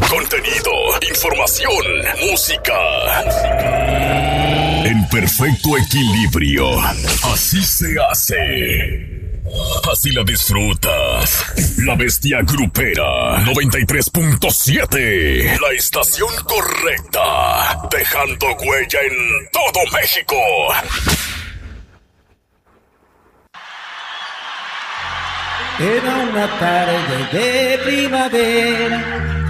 Contenido, información, música. En perfecto equilibrio. Así se hace. Así la disfrutas. La Bestia Grupera 93.7. La estación correcta. Dejando huella en todo México. Era una tarde de primavera,